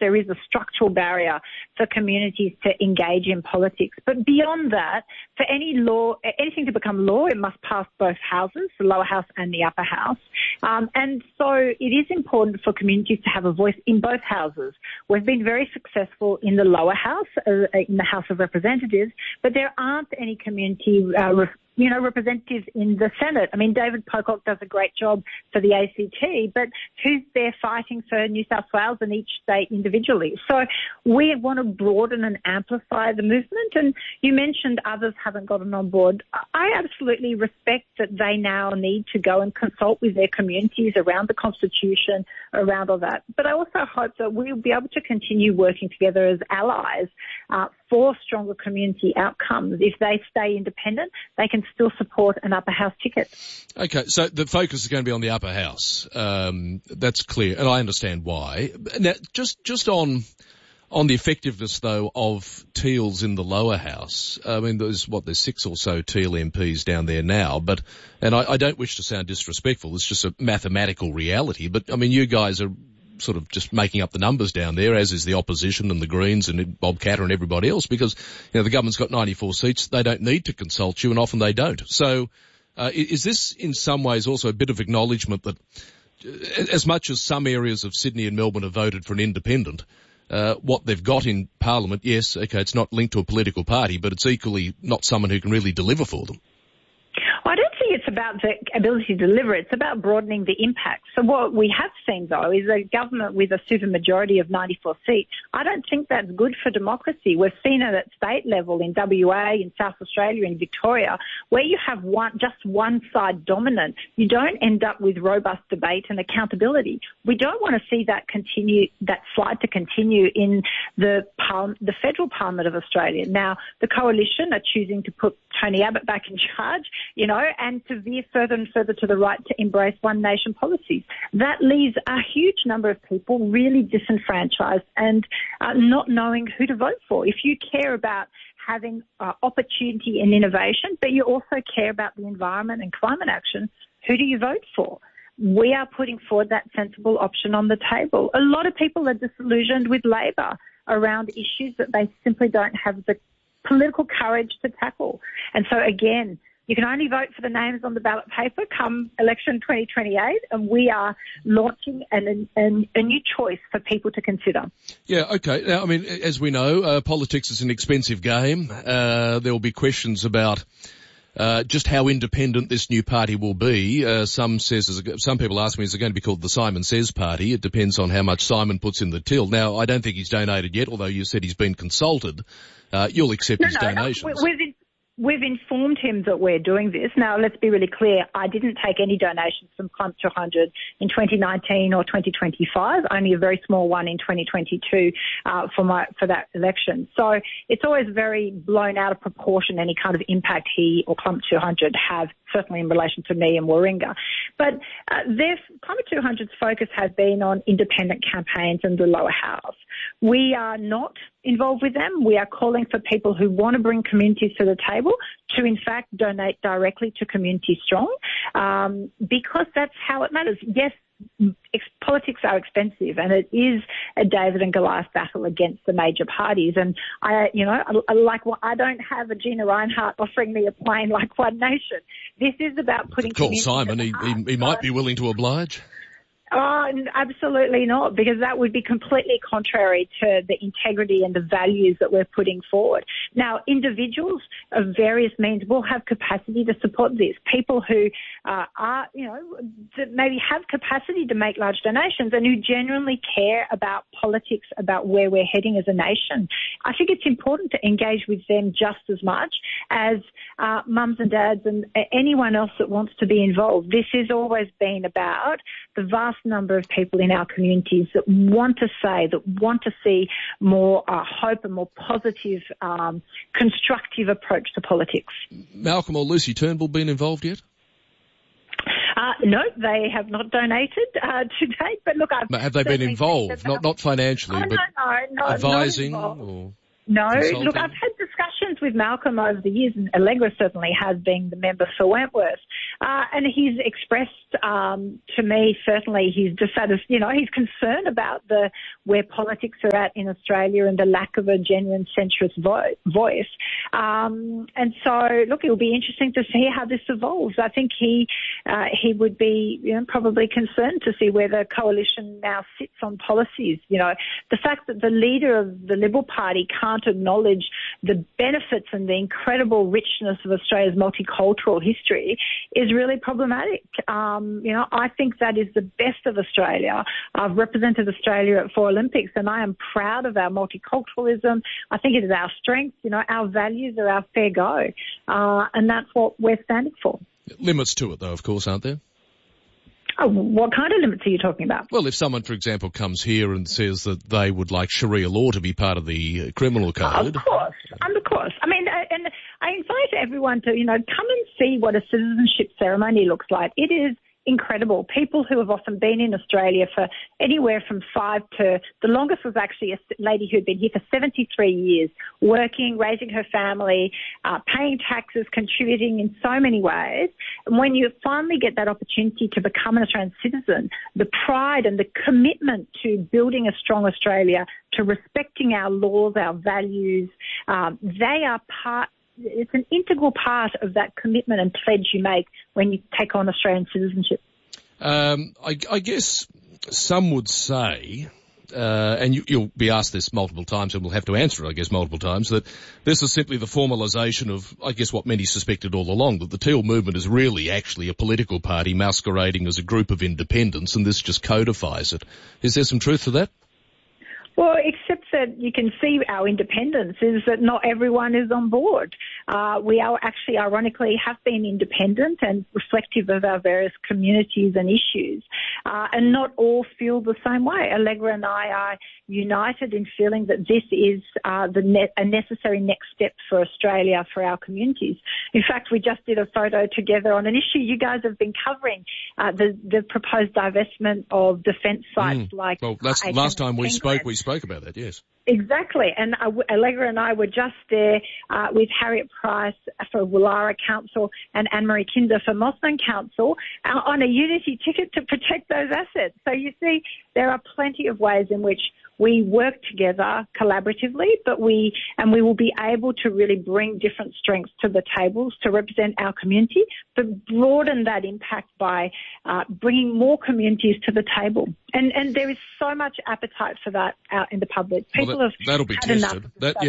there is a structural barrier for communities to engage in politics. But beyond that, for anything to become law, it must pass both houses, the lower house and the upper house. And so it is important for communities to have a voice in both houses. We've been very successful in the lower house, in the House of Representatives, but there aren't any community representatives in the Senate. I mean, David Pocock does a great job for the ACT, but who's there fighting for New South Wales and each state individually? So we want to broaden and amplify the movement. And you mentioned others haven't gotten on board. I absolutely respect that they now need to go and consult with their communities around the Constitution, around all that. But I also hope that we'll be able to continue working together as allies for stronger community outcomes. If they stay independent, they can still support an upper house ticket. Okay, so the focus is going to be on the upper house. That's clear, and I understand why. Now, just on the effectiveness, though, of Teals in the lower house. I mean, there's 6 or so Teal MPs down there now, and I don't wish to sound disrespectful. It's just a mathematical reality. But I mean, you guys are sort of just making up the numbers down there, as is the opposition and the Greens and Bob Katter and everybody else, because the government's got 94 seats. They don't need to consult you, and often they don't. So is this in some ways also a bit of acknowledgement that as much as some areas of Sydney and Melbourne have voted for an independent, what they've got in Parliament, yes, okay, it's not linked to a political party, but it's equally not someone who can really deliver for them? I don't think it's about the ability to deliver. It's about broadening the impact. So what we have seen, though, is a government with a supermajority of 94 seats. I don't think that's good for democracy. We've seen it at state level in WA, in South Australia, in Victoria, where you have just one side dominant. You don't end up with robust debate and accountability. We don't want to see that slide to continue in the federal Parliament of Australia. Now, the coalition are choosing to put Tony Abbott back in charge, and to veer further and further to the right to embrace one nation policies. That leaves a huge number of people really disenfranchised and not knowing who to vote for. If you care about having opportunity and innovation, but you also care about the environment and climate action, who do you vote for? We are putting forward that sensible option on the table. A lot of people are disillusioned with Labor around issues that they simply don't have the political courage to tackle. And so, again, you can only vote for the names on the ballot paper come election 2028, and we are launching a new choice for people to consider. Yeah, okay. Now, I mean, as we know, politics is an expensive game. There will be questions about just how independent this new party will be. Some people ask me, is it going to be called the Simon Says Party? It depends on how much Simon puts in the till. Now, I don't think he's donated yet, although you said he's been consulted. You'll accept his donations. No, we've informed him that we're doing this. Now, let's be really clear. I didn't take any donations from Climate 200 in 2019 or 2025, only a very small one in 2022 for that election. So it's always very blown out of proportion, any kind of impact he or Climate 200 have, certainly in relation to me and Warringah. But Climate 200's focus has been on independent campaigns in the lower house. We are not involved with them. We are calling for people who want to bring communities to the table to, in fact, donate directly to Community Strong, because that's how it matters. Yes, politics are expensive, and it is a David and Goliath battle against the major parties. And I don't have a Gina Rinehart offering me a plane like One Nation. This is about putting. Call Simon. He might be willing to oblige. Oh, absolutely not, because that would be completely contrary to the integrity and the values that we're putting forward. Now, individuals of various means will have capacity to support this. People who that maybe have capacity to make large donations and who genuinely care about politics, about where we're heading as a nation. I think it's important to engage with them just as much as mums and dads and anyone else that wants to be involved. This has always been about the vast number of people in our communities that want to see more hope and more positive, constructive approach to politics. Malcolm or Lucy Turnbull been involved yet? No, they have not donated to date. But look, have they been involved? Not financially, but no, advising No, consulting? Look, I've had discussions with Malcolm over the years, and Allegra certainly has been the member for Wentworth. And he's expressed to me, certainly, he's dissatisfied, he's concerned about where politics are at in Australia and the lack of a genuine centrist voice. And so, look, it'll be interesting to see how this evolves. I think he would be probably concerned to see where the coalition now sits on policies. The fact that the leader of the Liberal Party can't acknowledge the benefits and the incredible richness of Australia's multicultural history is really problematic. I think that is the best of Australia. I've represented Australia at 4 Olympics, and I am proud of our multiculturalism. I think it is our strength. Our values are our fair go, and that's what we're standing for. Limits to it, though, of course, aren't there? Oh, what kind of limits are you talking about? Well, if someone, for example, comes here and says that they would like Sharia law to be part of the criminal code. Of course. I mean, and I invite everyone to, come and see what a citizenship ceremony looks like. It is incredible. People who have often been in Australia for anywhere from 5 to, the longest was actually a lady who had been here for 73 years, working, raising her family, paying taxes, contributing in so many ways. And when you finally get that opportunity to become an Australian citizen, the pride and the commitment to building a strong Australia, to respecting our laws, our values, they are it's an integral part of that commitment and pledge you make when you take on Australian citizenship. I guess some would say, and you'll be asked this multiple times and we'll have to answer it, I guess, multiple times, that this is simply the formalisation of, I guess, what many suspected all along, that the Teal movement is really actually a political party masquerading as a group of independents, and this just codifies it. Is there some truth to that? Well, except that you can see our independence is that not everyone is on board. We are actually, ironically, have been independent and reflective of our various communities and issues, and not all feel the same way. Allegra and I are united in feeling that this is a necessary next step for Australia, for our communities. In fact, we just did a photo together on an issue you guys have been covering, the proposed divestment of defence sites like... Well, last time we spoke about that, yes. Exactly. And Allegra and I were just there with Harriet Price for Woollahra Council and Anne-Marie Kinder for Mosman Council on a unity ticket to protect those assets. So you see, there are plenty of ways in which we work together collaboratively, but we will be able to really bring different strengths to the tables to represent our community, but broaden that impact by bringing more communities to the table. And there is so much appetite for that out in the public. That'll be tested.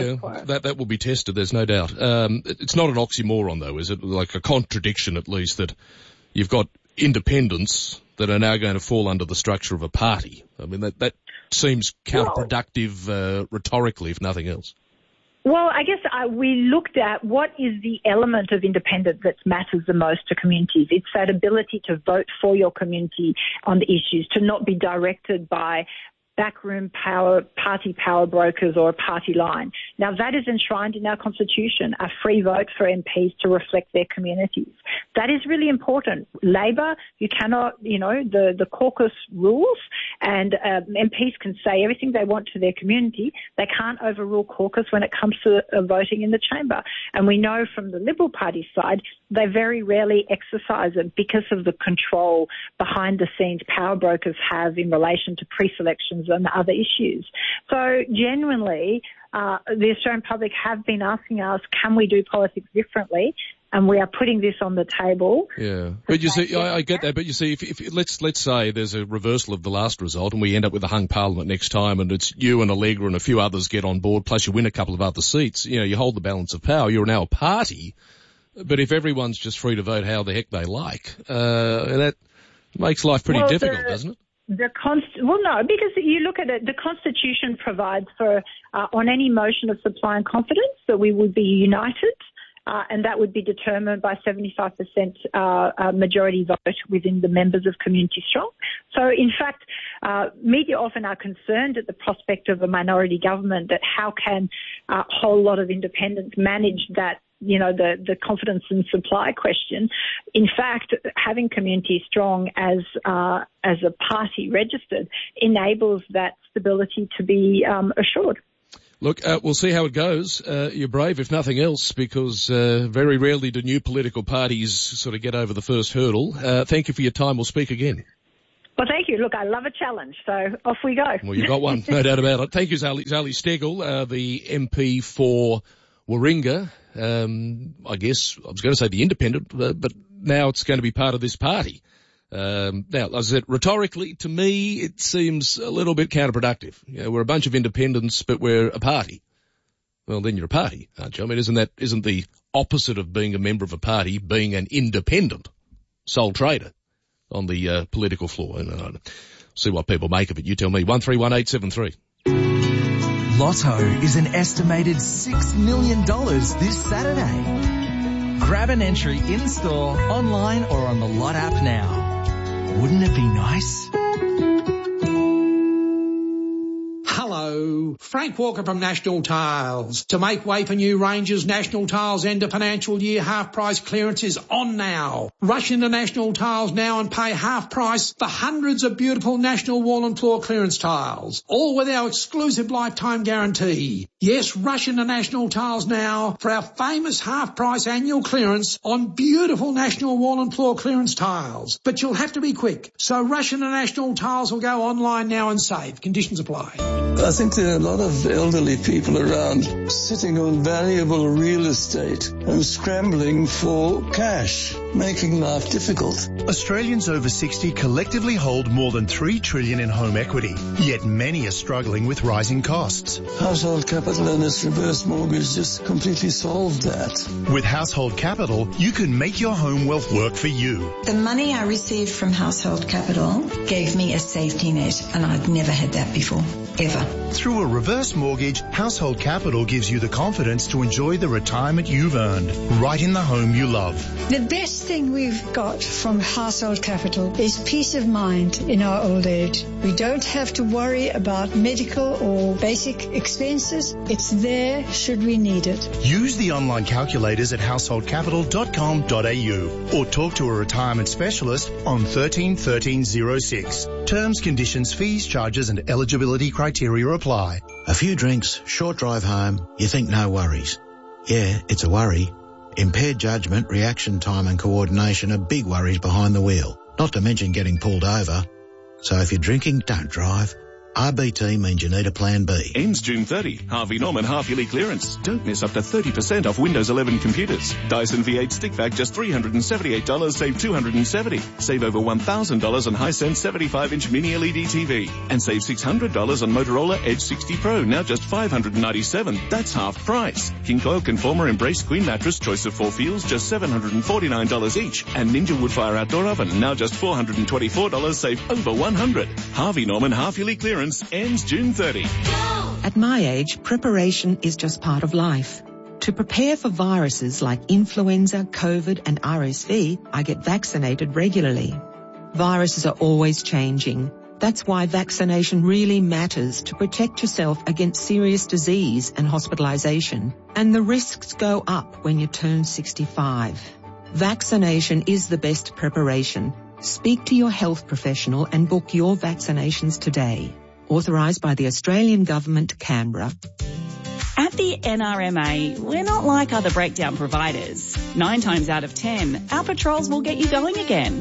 That will be tested. There's no doubt. It's not an oxymoron, though, is it? Like a contradiction, at least, that you've got independents that are now going to fall under the structure of a party. I mean, that seems counterproductive rhetorically, if nothing else. Well, I guess we looked at what is the element of independence that matters the most to communities. It's that ability to vote for your community on the issues, to not be directed by backroom party power brokers or a party line. Now, that is enshrined in our Constitution, a free vote for MPs to reflect their communities. That is really important. Labor, you cannot, the caucus rules, and MPs can say everything they want to their community. They can't overrule caucus when it comes to voting in the chamber. And we know from the Liberal Party side, they very rarely exercise it because of the control behind the scenes power brokers have in relation to pre-selections and other issues. So genuinely, the Australian public have been asking us, can we do politics differently? And we are putting this on the table. Yeah, but you see, I get that. But you see, if let's say there's a reversal of the last result, and we end up with a hung parliament next time, and it's you and Allegra and a few others get on board, plus you win a couple of other seats. You hold the balance of power. You're now a party. But if everyone's just free to vote how the heck they like, that makes life pretty difficult, doesn't it? No, because you look at it, the Constitution provides for, on any motion of supply and confidence, that we would be united, and that would be determined by 75% majority vote within the members of Community Strong. So, in fact, media often are concerned at the prospect of a minority government, that how can a whole lot of independents manage that, the confidence and supply question. In fact, having Community Strong as a party registered enables that stability to be assured. Look, we'll see how it goes. You're brave, if nothing else, because very rarely do new political parties sort of get over the first hurdle. Thank you for your time. We'll speak again. Well, thank you. Look, I love a challenge, so off we go. Well, you got one, no doubt about it. Thank you, Zali Steggall, the MP for Warringah. I guess I was going to say the independent, but now it's going to be part of this party. Now, as I said, rhetorically, to me, it seems a little bit counterproductive. You know, we're a bunch of independents, but we're a party. Well, then you're a party, aren't you? I mean, isn't the opposite of being a member of a party being an independent sole trader on the political floor? And see what people make of it. You tell me. 131873. Lotto is an estimated $6 million this Saturday. Grab an entry in-store, online or on the Lot app now. Wouldn't it be nice? Hello, Frank Walker from National Tiles. To make way for new ranges, National Tiles end of financial year half price clearance is on now. Rush into National Tiles now and pay half price for hundreds of beautiful National wall and floor clearance tiles, all with our exclusive lifetime guarantee. Yes, rush into National Tiles now for our famous half price annual clearance on beautiful National wall and floor clearance tiles. But you'll have to be quick, so rush into National Tiles or go online now and save. Conditions apply. I think there are a lot of elderly people around sitting on valuable real estate and scrambling for cash, making life difficult. Australians over 60 collectively hold more than $3 trillion in home equity, yet many are struggling with rising costs. Household Capital and its reverse mortgage just completely solved that. With Household Capital, you can make your home wealth work for you. The money I received from Household Capital gave me a safety net, and I'd never had that before, ever. Through a reverse mortgage, Household Capital gives you the confidence to enjoy the retirement you've earned, right in the home you love. The best thing we've got from Household Capital is peace of mind in our old age. We don't have to worry about medical or basic expenses. It's there should we need it. Use the online calculators at householdcapital.com.au or talk to a retirement specialist on 13 1306. Terms, conditions, fees, charges and eligibility criteria apply. A few drinks, short drive home, you think no worries. Yeah, it's a worry. Impaired judgment, reaction time and coordination are big worries behind the wheel, not to mention getting pulled over. So if you're drinking, don't drive. RBT means you need a plan B. Ends June 30. Harvey Norman half-yearly clearance. Don't miss up to 30% off Windows 11 computers. Dyson V8 stick vac just $378, save $270. Save over $1,000 on Hisense 75-inch mini LED TV. And save $600 on Motorola Edge 60 Pro, now just $597. That's half price. King Coil Conformer Embrace Queen Mattress, choice of 4 feels, just $749 each. And Ninja Woodfire Outdoor Oven, now just $424, save over $100. Harvey Norman half-yearly clearance ends June 30. At my age, preparation is just part of life. To prepare for viruses like influenza, COVID and RSV, I get vaccinated regularly. Viruses are always changing. That's why vaccination really matters to protect yourself against serious disease and hospitalization. And the risks go up when you turn 65. Vaccination is the best preparation. Speak to your health professional and book your vaccinations today. Authorised by the Australian Government, Canberra. At the NRMA, we're not like other breakdown providers. 9 times out of 10, our patrols will get you going again.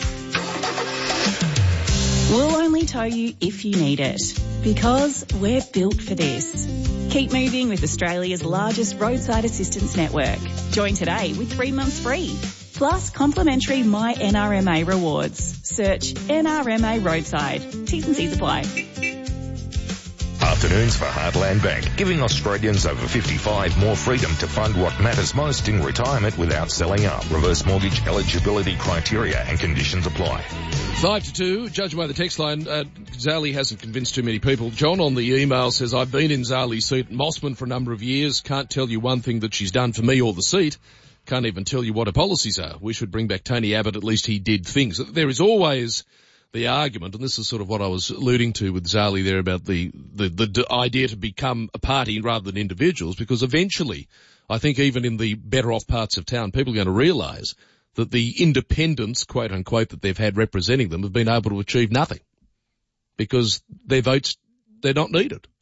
We'll only tow you if you need it, because we're built for this. Keep moving with Australia's largest roadside assistance network. Join today with 3 months free. Plus complimentary My NRMA rewards. Search NRMA Roadside. T's and C's apply. Afternoons for Heartland Bank, giving Australians over 55 more freedom to fund what matters most in retirement without selling up. Reverse mortgage eligibility criteria and conditions apply. 5 to 2, judged by the text line, Zali hasn't convinced too many people. John on the email says, I've been in Zali's seat at Mossman for a number of years. Can't tell you one thing that she's done for me or the seat. Can't even tell you what her policies are. We should bring back Tony Abbott. At least he did things. There is always the argument, and this is sort of what I was alluding to with Zali there about the idea to become a party rather than individuals, because eventually I think even in the better off parts of town, people are going to realise that the independents, quote unquote, that they've had representing them have been able to achieve nothing because their votes, they're not needed.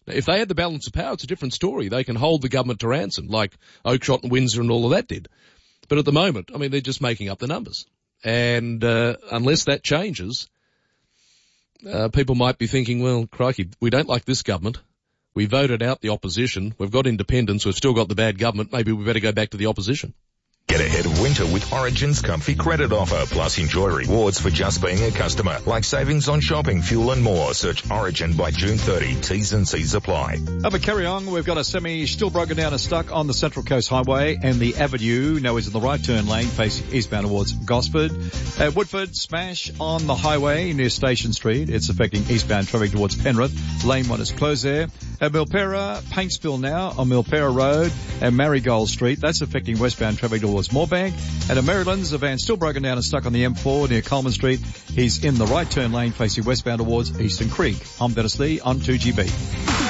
If they had the balance of power, it's a different story. They can hold the government to ransom, like Oakeshott and Windsor and all of that did. But at the moment, I mean, they're just making up the numbers. And unless that changes, people might be thinking, well, crikey, we don't like this government. We voted out the opposition. We've got independence. We've still got the bad government. Maybe we better go back to the opposition. Get ahead of winter with Origin's comfy credit offer, plus enjoy rewards for just being a customer, like savings on shopping, fuel and more. Search Origin by June 30. T's and C's apply. Over Carryong, we've got a semi still broken down and stuck on the Central Coast Highway and the Avenue. Now is in the right turn lane facing eastbound towards Gosford. At Woodford, smash on the highway near Station Street. It's affecting eastbound traffic towards Penrith. Lane 1 is closed there. At Milpera, paint spill now on Milpera Road and Marigold Street. That's affecting westbound traffic towards Moorebank. And at Marylands, a van still broken down and stuck on the M4 near Coleman Street. He's in the right turn lane facing westbound towards Eastern Creek. I'm Dennis Lee on 2GB.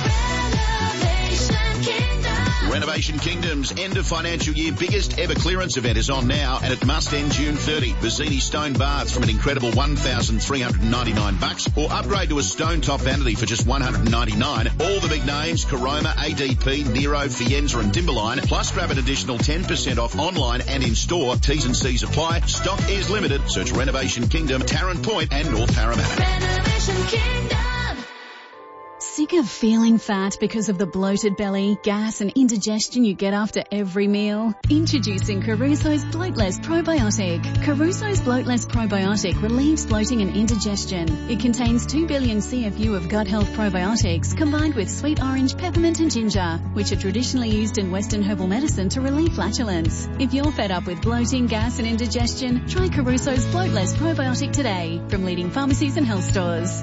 Renovation Kingdom's end of financial year biggest ever clearance event is on now, and it must end June 30. Vizzini Stone Baths from an incredible $1,399, or upgrade to a stone top vanity for just $199. All the big names, Caroma, ADP, Nero, Fienza and Timberline, plus grab an additional 10% off online and in store. T's and C's apply. Stock is limited. Search Renovation Kingdom, Tarrant Point and North Parramatta. Renovation Kingdom. Sick of feeling fat because of the bloated belly, gas and indigestion you get after every meal? Introducing Caruso's Bloatless Probiotic. Caruso's Bloatless Probiotic relieves bloating and indigestion. It contains 2 billion CFU of gut health probiotics combined with sweet orange, peppermint and ginger, which are traditionally used in Western herbal medicine to relieve flatulence. If you're fed up with bloating, gas and indigestion, try Caruso's Bloatless Probiotic today from leading pharmacies and health stores.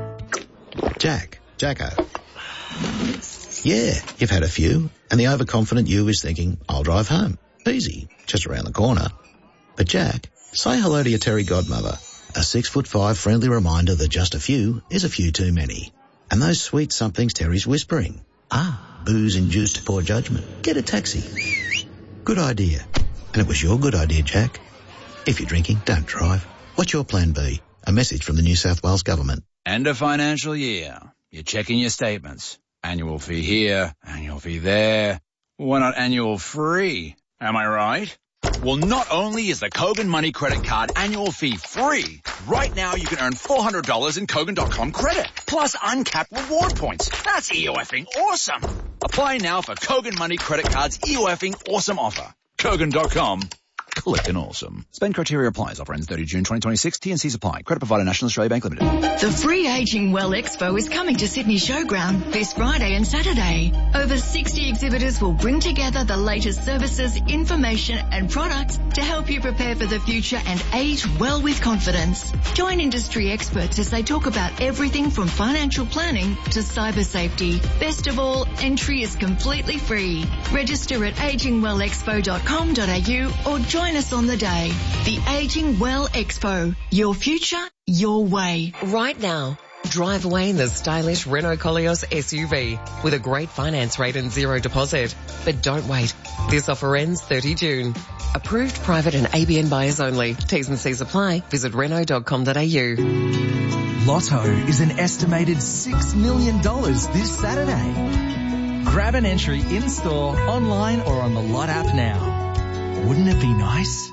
Jacko. Yeah, you've had a few, and the overconfident you is thinking, I'll drive home. Easy, just around the corner. But Jack, say hello to your Terry godmother. A 6'5" friendly reminder that just a few is a few too many. And those sweet somethings Terry's whispering. Booze-induced poor judgment. Get a taxi. Good idea. And it was your good idea, Jack. If you're drinking, don't drive. What's your plan B? A message from the New South Wales government. End of financial year. You're checking your statements. Annual fee here, annual fee there. Why not annual free? Am I right? Well, not only is the Kogan Money Credit Card annual fee free, right now you can earn $400 in Kogan.com credit, plus uncapped reward points. That's EOFing awesome. Apply now for Kogan Money Credit Card's EOFing awesome offer. Kogan.com. Clickin' awesome. Spend criteria applies. Offer ends 30 June 2026. T&Cs apply. Credit provider National Australia Bank Limited. The Free Aging Well Expo is coming to Sydney Showground this Friday and Saturday. Over 60 exhibitors will bring together the latest services, information and products to help you prepare for the future and age well with confidence. Join industry experts as they talk about everything from financial planning to cyber safety. Best of all, entry is completely free. Register at agingwellexpo.com.au or join us on the day. The Aging Well Expo. Your future, your way. Right now, drive away in the stylish Renault Koleos SUV with a great finance rate and zero deposit. But don't wait. This offer ends 30 June. Approved private and ABN buyers only. T's and C's apply. Visit Renault.com.au. Lotto is an estimated $6 million this Saturday. Grab an entry in-store, online or on the Lot app now. Wouldn't it be nice?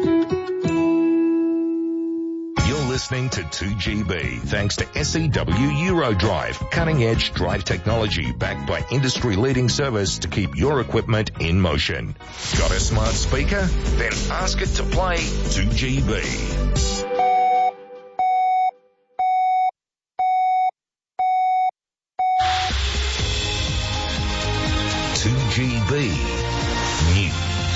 You're listening to 2GB, thanks to SEW Eurodrive, cutting-edge drive technology backed by industry-leading service to keep your equipment in motion. Got a smart speaker? Then ask it to play 2GB. 2GB News.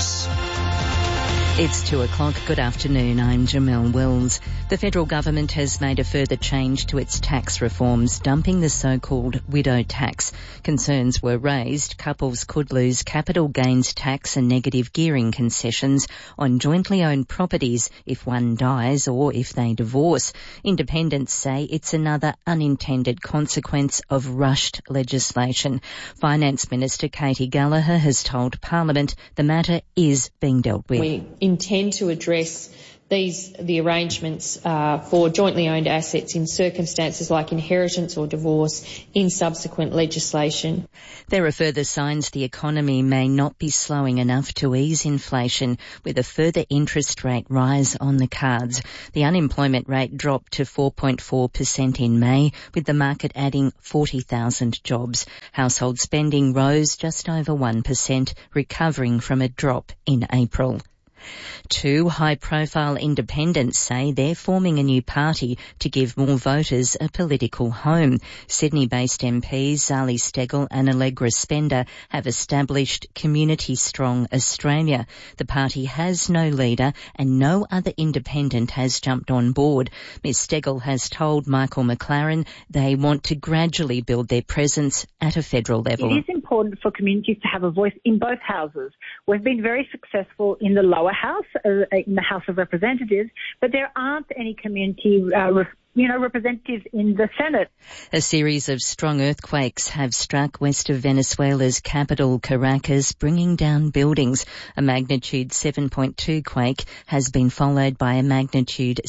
It's 2:00. Good afternoon. I'm Jamelle Wills. The federal government has made a further change to its tax reforms, dumping the so-called widow tax. Concerns were raised couples could lose capital gains tax and negative gearing concessions on jointly owned properties if one dies or if they divorce. Independents say it's another unintended consequence of rushed legislation. Finance Minister Katie Gallagher has told Parliament the matter is being dealt with. We intend to address the arrangements for jointly owned assets in circumstances like inheritance or divorce in subsequent legislation. There are further signs the economy may not be slowing enough to ease inflation, with a further interest rate rise on the cards. The unemployment rate dropped to 4.4% in May, with the market adding 40,000 jobs. Household spending rose just over 1%, recovering from a drop in April. Two high-profile independents say they're forming a new party to give more voters a political home. Sydney-based MPs Zali Steggall and Allegra Spender have established Community Strong Australia. The party has no leader and no other independent has jumped on board. Ms Steggall has told Michael McLaren they want to gradually build their presence at a federal level. It is important for communities to have a voice in both houses. We've been very successful in the lower house, in the House of Representatives, but there aren't any community representatives in the Senate. A series of strong earthquakes have struck west of Venezuela's capital, Caracas, bringing down buildings. A magnitude 7.2 quake has been followed by a magnitude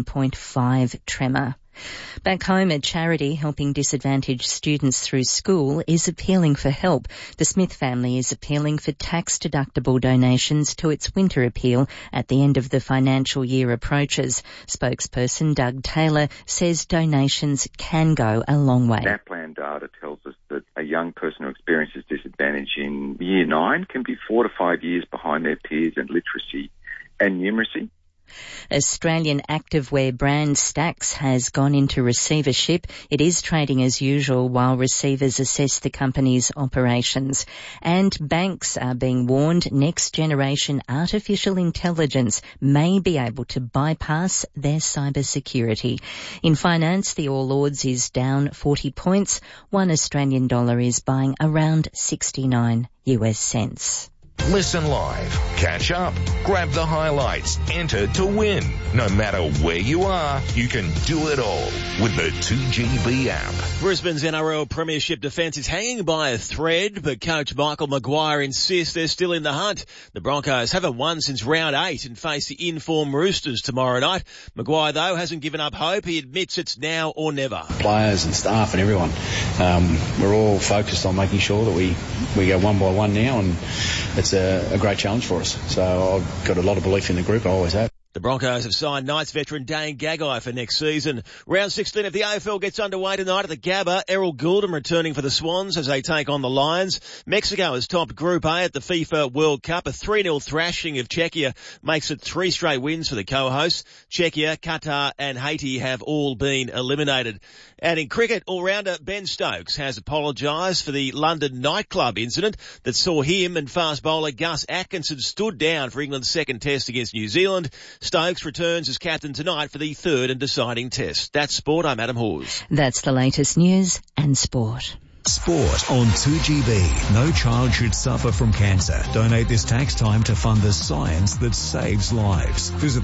7.5 tremor. Back home, a charity helping disadvantaged students through school is appealing for help. The Smith family is appealing for tax-deductible donations to its winter appeal at the end of the financial year approaches. Spokesperson Doug Taylor says donations can go a long way. NAPLAN data tells us that a young person who experiences disadvantage in Year 9 can be 4 to 5 years behind their peers in literacy and numeracy. Australian activewear brand Stax has gone into receivership. It is trading as usual while receivers assess the company's operations. And banks are being warned next generation artificial intelligence may be able to bypass their cybersecurity. In finance, the All Ords is down 40 points. $1 Australian dollar is buying around 69 US cents. Listen live, catch up, grab the highlights, enter to win. No matter where you are, you can do it all with the 2GB app. Brisbane's NRL Premiership defence is hanging by a thread, but coach Michael Maguire insists they're still in the hunt. The Broncos haven't won since round 8 and face the in-form Roosters tomorrow night. Maguire, though, hasn't given up hope. He admits it's now or never. Players and staff and everyone, we're all focused on making sure that we go one by one now, and it's a great challenge for us. So I've got a lot of belief in the group. I always have. The Broncos have signed Knights veteran Dane Gagai for next season. Round 16 of the AFL gets underway tonight at the Gabba. Errol Goulding returning for the Swans as they take on the Lions. Mexico has topped Group A at the FIFA World Cup. A 3-0 thrashing of Czechia makes it 3 straight wins for the co-hosts. Czechia, Qatar and Haiti have all been eliminated. And in cricket, all-rounder Ben Stokes has apologised for the London nightclub incident that saw him and fast bowler Gus Atkinson stood down for England's second test against New Zealand. Stokes returns as captain tonight for the third and deciding test. That's sport. I'm Adam Hawes. That's the latest news and sport. Sport on 2GB. No child should suffer from cancer. Donate this tax time to fund the science that saves lives. Visit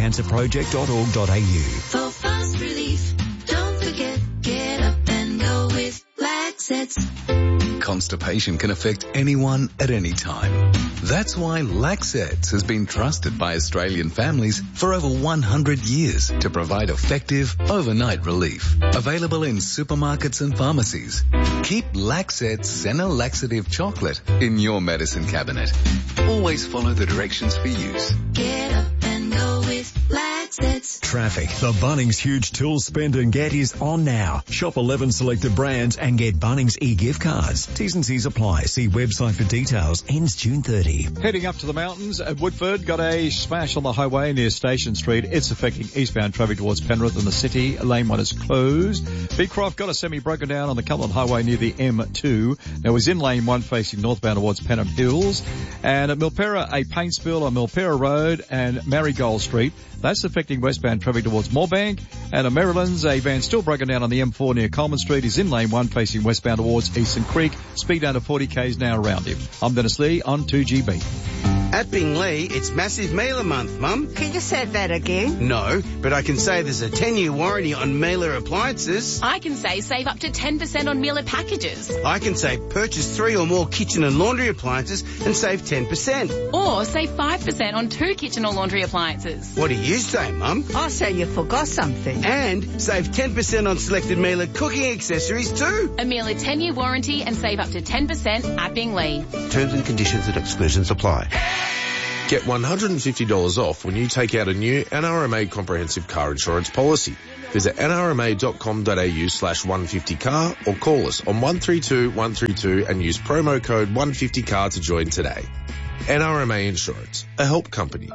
thekidscancerproject.org.au. For fast relief, don't forget, get up and go with Laxets. Constipation can affect anyone at any time. That's why Laxets has been trusted by Australian families for over 100 years to provide effective overnight relief. Available in supermarkets and pharmacies. Keep Laxets Senna Laxative Chocolate in your medicine cabinet. Always follow the directions for use. Get up and go with Laxets. Traffic. The Bunnings Huge Tools Spend and Get is on now. Shop 11 selected brands and get Bunnings e-gift cards. T's and C's apply. See website for details. Ends June 30. Heading up to the mountains at Woodford, got a smash on the highway near Station Street. It's affecting eastbound traffic towards Penrith and the city. Lane 1 is closed. Beecroft got a semi broken down on the Cumberland Highway near the M2. Now is in Lane 1 facing northbound towards Penham Hills. And at Milperra, a paint spill on Milperra Road and Marigold Street. That's affecting westbound traffic towards Moorebank. And at Maryland's, a van still broken down on the M4 near Coleman Street is in Lane 1 facing westbound towards Eastern Creek. Speed down to 40 k's now around him. I'm Dennis Lee on 2GB. At Binglee, it's Massive Mealer Month, Mum. Can you say that again? No, but I can say there's a 10-year warranty on Mealer appliances. I can say save up to 10% on Mealer packages. I can say purchase 3 or more kitchen and laundry appliances and save 10%. Or save 5% on 2 kitchen or laundry appliances. What do you say, Mum? I say you forgot something. And save 10% on selected Mealer cooking accessories too. A Mealer 10-year warranty and save up to 10% at Binglee. Terms and conditions and exclusions apply. Get $150 off when you take out a new NRMA comprehensive car insurance policy. Visit nrma.com.au/150car or call us on 132 132 and use promo code 150car to join today. NRMA Insurance, a help company.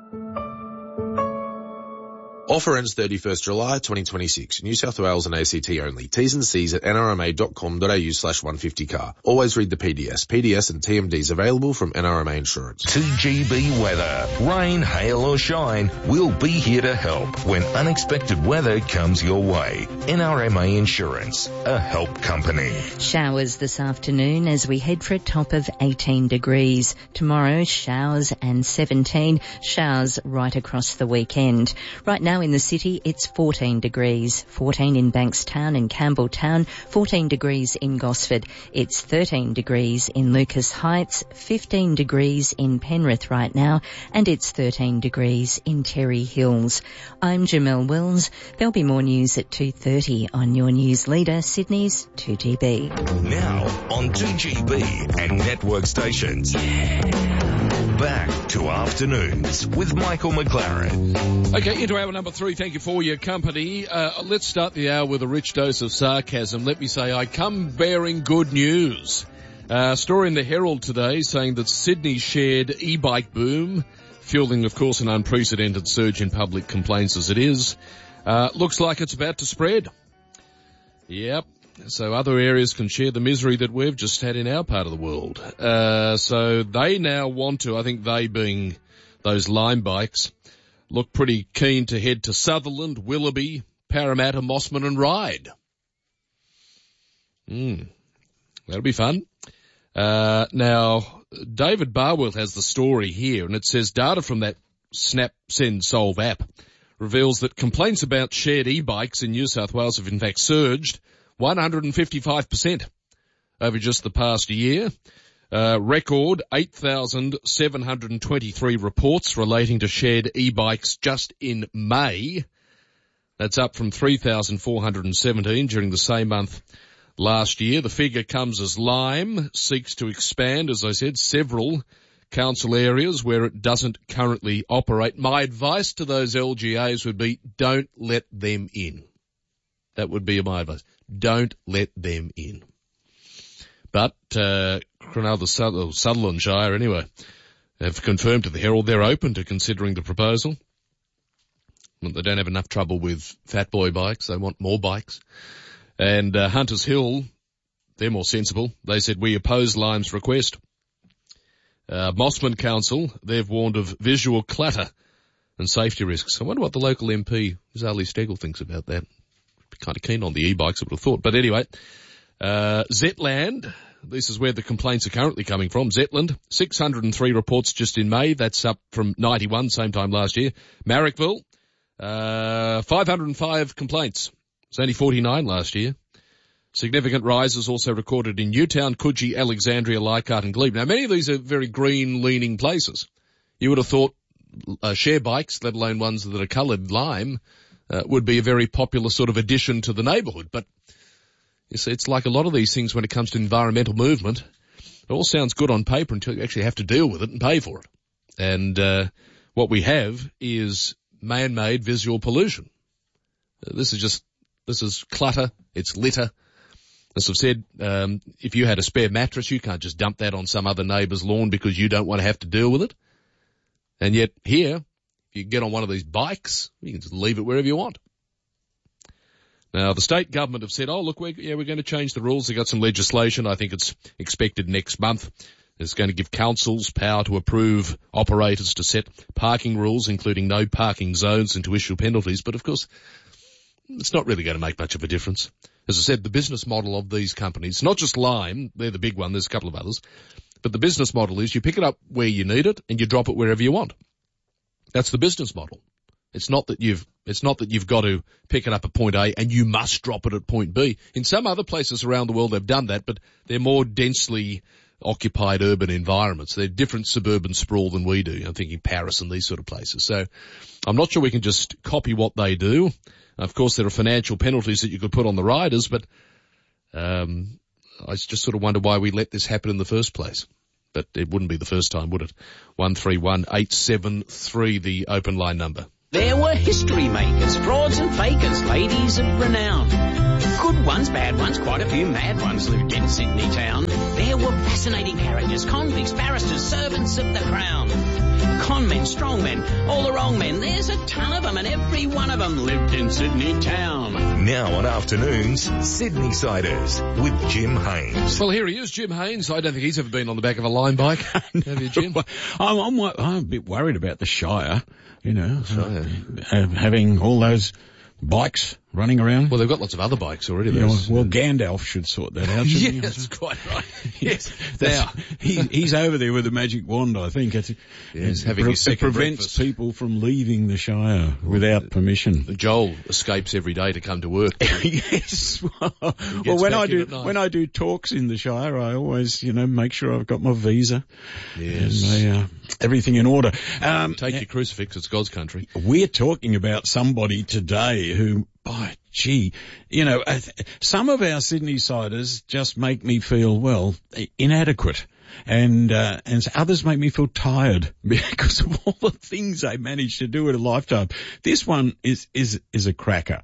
Offer ends 31st July 2026. New South Wales and ACT only. T's and C's at nrma.com.au/150car. Always read the PDS. PDS and TMDs available from NRMA Insurance. 2GB weather. Rain, hail or shine, we'll be here to help when unexpected weather comes your way. NRMA Insurance, a help company. Showers this afternoon as we head for a top of 18 degrees. Tomorrow, showers and 17. Showers right across the weekend. Right now in the city, it's 14 degrees. 14 in Bankstown and Campbelltown. 14 degrees in Gosford. It's 13 degrees in Lucas Heights. 15 degrees in Penrith right now. And it's 13 degrees in Terry Hills. I'm Jamelle Wills. There'll be more news at 2:30 on your news leader, Sydney's 2GB. Now on 2GB and network stations. Back to Afternoons with Michael McLaren. Okay, into hour number 3. Thank you for your company. Let's start the hour with a rich dose of sarcasm. Let me say I come bearing good news. Story in the Herald today saying that Sydney's shared e-bike boom, fueling, of course, an unprecedented surge in public complaints as it is, looks like it's about to spread. Yep. So other areas can share the misery that we've just had in our part of the world. So they now want to, I think they being those Lime bikes, look pretty keen to head to Sutherland, Willoughby, Parramatta, Mossman and Ryde. That'll be fun. Now, David Barwell has the story here, and it says data from that Snap Send Solve app reveals that complaints about shared e-bikes in New South Wales have in fact surged 155% over just the past year. Record 8,723 reports relating to shared e-bikes just in May. That's up from 3,417 during the same month last year. The figure comes as Lime seeks to expand, as I said, several council areas where it doesn't currently operate. My advice to those LGAs would be don't let them in. That would be my advice. Don't let them in. But Cronulla, Sutherlandshire, anyway, have confirmed to the Herald they're open to considering the proposal. They don't have enough trouble with fat boy bikes. They want more bikes. And Hunters Hill, they're more sensible. They said, we oppose Lime's request. Mossman Council, they've warned of visual clutter and safety risks. I wonder what the local MP, Zali Stegel, thinks about that. Be kind of keen on the e-bikes, I would have thought. But anyway, Zetland, this is where the complaints are currently coming from. Zetland, 603 reports just in May. That's up from 91 same time last year. Marrickville, 505 complaints. It's only 49 last year. Significant rises also recorded in Newtown, Coogee, Alexandria, Leichhardt and Glebe. Now, many of these are very green-leaning places. You would have thought share bikes, let alone ones that are coloured lime, would be a very popular sort of addition to the neighbourhood. But you see, it's like a lot of these things when it comes to environmental movement. It all sounds good on paper until you actually have to deal with it and pay for it. And what we have is man-made visual pollution. This is clutter. It's litter. As I've said, if you had a spare mattress, you can't just dump that on some other neighbour's lawn because you don't want to have to deal with it. And yet here, if you get on one of these bikes, you can just leave it wherever you want. Now, the state government have said, oh, look, we're going to change the rules. They've got some legislation. I think it's expected next month. It's going to give councils power to approve operators to set parking rules, including no parking zones, and to issue penalties. But, of course, it's not really going to make much of a difference. As I said, the business model of these companies, not just Lime, they're the big one, there's a couple of others, But the business model is you pick it up where you need it and you drop it wherever you want. That's the business model. It's not that you've got to pick it up at point A and you must drop it at point B. In some other places around the world they've done that, but they're more densely occupied urban environments. They're different suburban sprawl than we do. I'm thinking Paris and these sort of places. So I'm not sure we can just copy what they do. Of course, there are financial penalties that you could put on the riders, but I just sort of wonder why we let this happen in the first place. But it wouldn't be the first time, would it? 131873, the open line number. There were history makers, frauds and fakers, ladies of renown. Good ones, bad ones, quite a few mad ones lived in Sydney town. There were fascinating characters, convicts, barristers, servants of the crown. Con men, strong men, all the wrong men, there's a ton of them and every one of them lived in Sydney town. Now on afternoons, Sydney Siders with Jim Haynes. Well, here he is, Jim Haynes. I don't think he's ever been on the back of a line bike. Have you, Jim? I'm a bit worried about the Shire, having all those bikes running around. Well, they've got lots of other bikes already. Well, Gandalf should sort that out. Yeah, that's quite right. Yes. Now, he's over there with a magic wand, I think. It prevents people from leaving the Shire without permission. Joel escapes every day to come to work. Yes. Well, when I do talks in the Shire, I always, make sure I've got my visa. Yes. And everything in order. Take your crucifix, it's God's country. We're talking about somebody today who, some of our Sydney Siders just make me feel, inadequate. And others make me feel tired because of all the things they managed to do in a lifetime. This one is a cracker,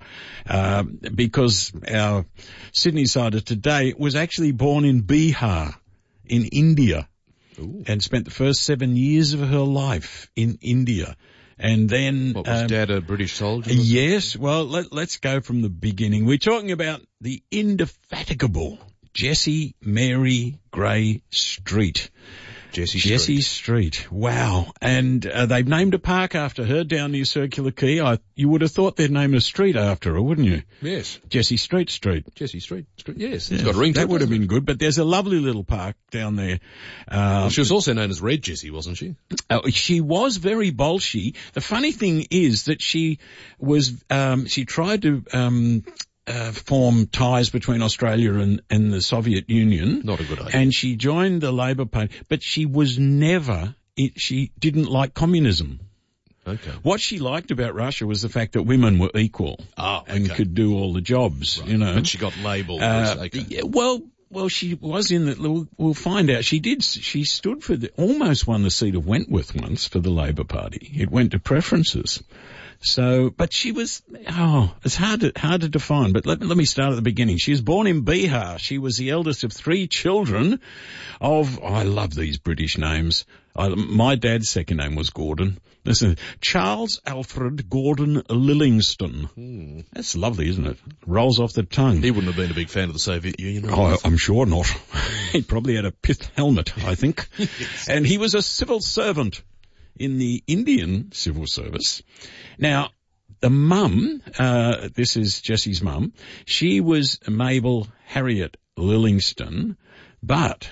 because our Sydney Sider today was actually born in Bihar, in India. Ooh. And spent the first 7 years of her life in India. And then... What, was Dad a British soldier? Yes. Well, let's go from the beginning. We're talking about the indefatigable Jessie Mary Gray Street. Jessie Street. Wow. And they've named a park after her down near Circular Quay. You would have thought they'd name a street after her, wouldn't you? Yes. Jessie Street. Jessie Street. Yes. It's got a ring to it. That would have been good, but there's a lovely little park down there. She was also known as Red Jessie, wasn't she? She was very bolshy. The funny thing is that she was, she tried to, form ties between Australia and the Soviet Union. Not a good idea. And she joined the Labor Party, but she was she didn't like communism. Okay. What she liked about Russia was the fact that women were equal and could do all the jobs, right. But she got labelled. Well, she was in the, we'll find out. She stood for almost won the seat of Wentworth once for the Labor Party. It went to preferences. So, but she was, it's hard to define, but let me start at the beginning. She was born in Bihar. She was the eldest of 3 children I love these British names. My dad's second name was Gordon. Listen, Charles Alfred Gordon Lillingston. That's lovely, isn't it? Rolls off the tongue. He wouldn't have been a big fan of the Soviet Union. I'm sure not. He probably had a pith helmet, I think. Yes. And he was a civil servant in the Indian civil service. Now, the mum, this is Jessie's mum, she was Mabel Harriet Lillingston, but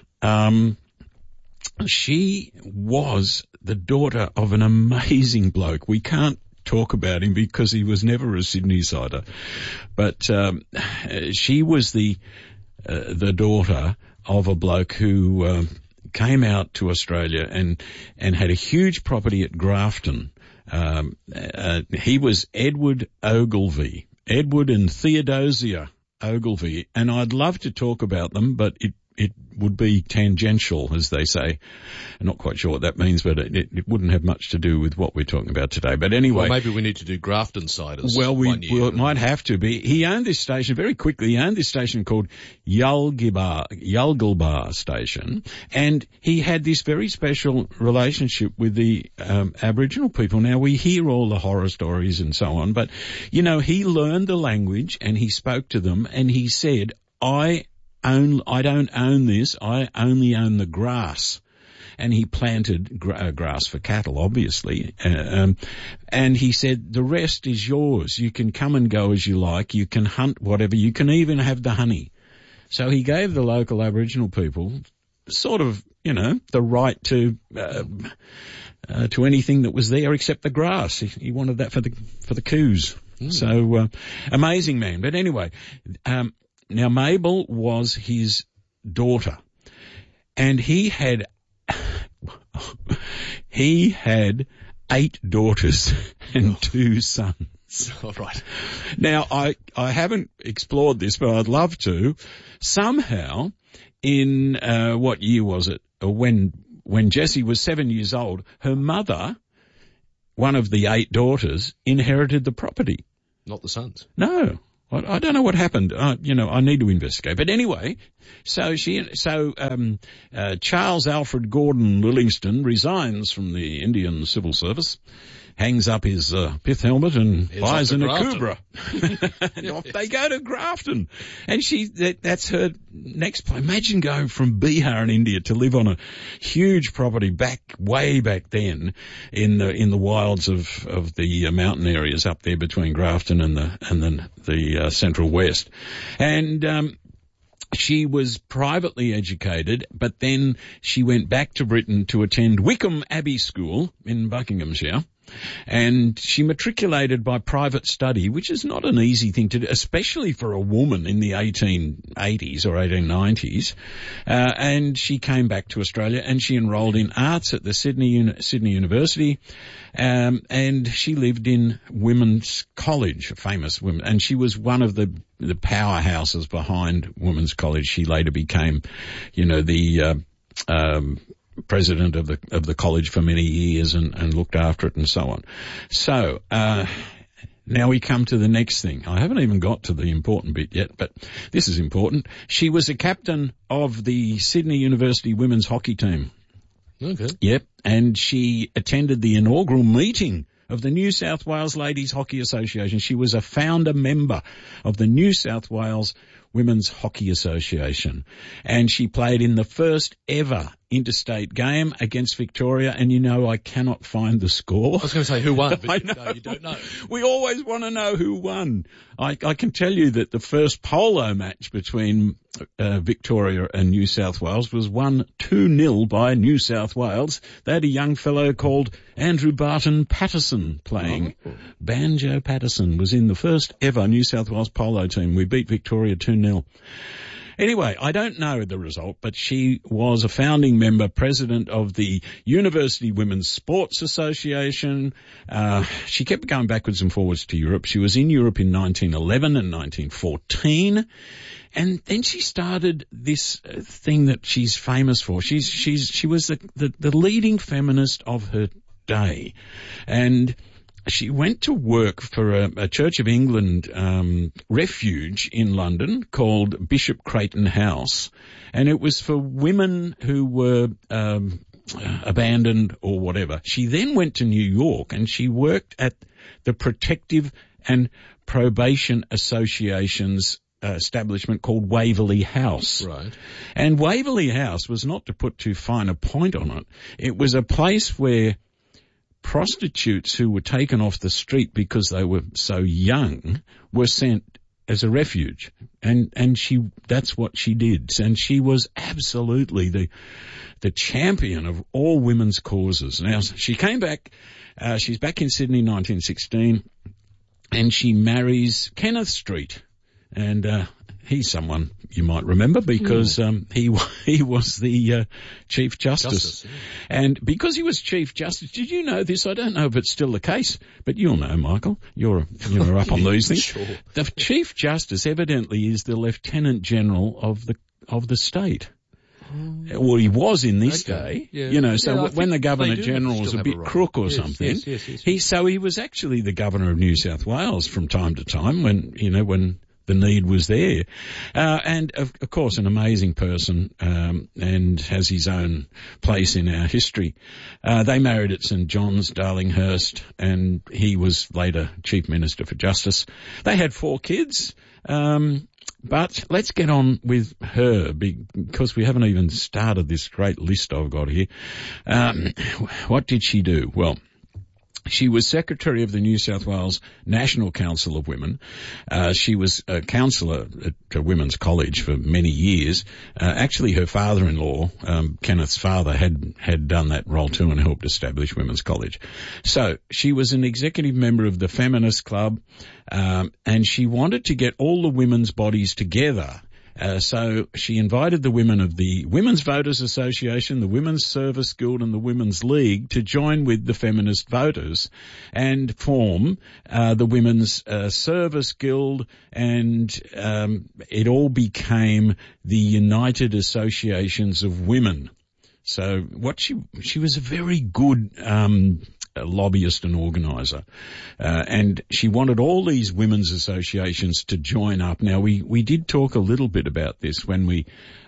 she was the daughter of an amazing bloke. We can't talk about him because he was never a Sydney Sider, but she was the daughter of a bloke who came out to Australia and had a huge property at Grafton. He was Edward Ogilvie, Edward and Theodosia Ogilvie, and I'd love to talk about them, but it would be tangential, as they say. I'm not quite sure what that means, but it wouldn't have much to do with what we're talking about today. But anyway. Well, maybe we need to do Grafton Siders. Well, it might have to be. He owned this station very quickly. He owned this station called Yalgilbar Station, and he had this very special relationship with the Aboriginal people. Now, we hear all the horror stories and so on, but, he learned the language and he spoke to them and he said, I don't own this. I only own the grass. And he planted grass for cattle, obviously. And he said, the rest is yours. You can come and go as you like. You can hunt whatever. You can even have the honey. So he gave the local Aboriginal people sort of, the right to anything that was there except the grass. He wanted that for the coos. So, amazing man. But anyway, now Mabel was his daughter, and he had 8 daughters and 2 sons. All right. Now, I haven't explored this, but I'd love to. Somehow, in, what year was it? When Jessie was 7 years old, her mother, one of the 8 daughters, inherited the property. Not the sons. No. I don't know what happened. I need to investigate. But anyway, Charles Alfred Gordon Livingston resigns from the Indian Civil Service, hangs up his pith helmet and flies in a Cobra. And off they go to Grafton. And that's her next plan. Imagine going from Bihar in India to live on a huge property way back then in the wilds of the mountain areas up there between Grafton and the Central West. And she was privately educated, but then she went back to Britain to attend Wickham Abbey School in Buckinghamshire. And she matriculated by private study, which is not an easy thing to do, especially for a woman in the 1880s or 1890s. And she came back to Australia and she enrolled in arts at the Sydney University. And she lived in Women's College, a famous women, and she was one of the powerhouses behind Women's College. She later became, the president of the college for many years and looked after it and so on. So, now we come to the next thing. I haven't even got to the important bit yet, but this is important. She was a captain of the Sydney University women's hockey team. Okay. Yep. And she attended the inaugural meeting of the New South Wales Ladies Hockey Association. She was a founder member of the New South Wales Women's Hockey Association. And she played in the first ever interstate game against Victoria. And I cannot find the score. I was going to say who won, but I know. No, you don't know. We always want to know who won. I can tell you that the first polo match between Victoria and New South Wales was won 2-0 by New South Wales. They had a young fellow called Andrew Barton Patterson playing. Oh. Banjo Patterson was in the first ever New South Wales polo team. We beat Victoria 2-0. Anyway, I don't know the result, but she was a founding member, president of the University Women's Sports Association. She kept going backwards and forwards to Europe. She was in Europe in 1911 and 1914. And then she started this thing that she's famous for. She was the leading feminist of her day. And she went to work for a Church of England refuge in London called Bishop Creighton House, and it was for women who were abandoned or whatever. She then went to New York and she worked at the Protective and Probation Association's establishment called Waverley House. Right. And Waverley House was not to put too fine a point on it. It was a place where prostitutes who were taken off the street because they were so young were sent as a refuge. And that's what she did. And she was absolutely the champion of all women's causes. Now, she came back, she's back in Sydney in 1916, and she marries Kenneth Street. And, he's someone you might remember because he was the Chief Justice. Yeah. And because he was Chief Justice, did you know this? I don't know if it's still the case, but you'll know, Michael. You're up on these things. Sure. The Chief Justice evidently is the Lieutenant General of the state. Well, he was in this day, Yeah. When the Governor General was a bit crook or something, yes. he was actually the Governor of New South Wales from time to time when the need was there. And of course an amazing person, and has his own place in our history. They married at St. John's, Darlinghurst, and he was later Chief Minister for Justice. They had 4 kids. But let's get on with her because we haven't even started this great list I've got here. What did she do? Well, She was secretary of the New South Wales National Council of Women. She was a counsellor at Women's College for many years. Actually, her father-in-law, Kenneth's father, had done that role too and helped establish Women's College. So she was an executive member of the Feminist Club, and she wanted to get all the women's bodies together. So she invited the women of the Women's Voters Association, the Women's Service Guild and the Women's League to join with the feminist voters and form the Women's Service Guild, and it all became the United Associations of Women. So what she was a very good a lobbyist and organiser, and she wanted all these women's associations to join up. Now we did talk a little bit about this when we